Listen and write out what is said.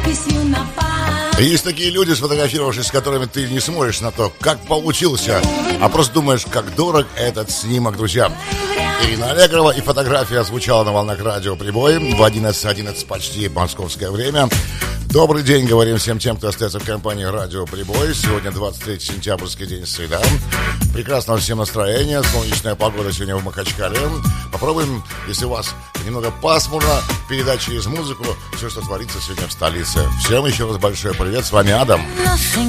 Есть такие люди, сфотографировавшись, с которыми ты не смотришь на то, как получился, а просто думаешь, как дорог этот снимок, друзья. Ирина Аллегрова, и фотография звучала на волнах радио «Прибой» в 11:11 почти московское время. Добрый день, говорим всем тем, кто остается в компании радио «Прибой». Сегодня 23 сентябрьский день, среда. Прекрасного всем настроения, солнечная погода сегодня в Махачкале. Попробуем, если у вас немного пасмурно, передать через музыку все, что творится сегодня в столице. Всем еще раз большой привет, с вами Адам.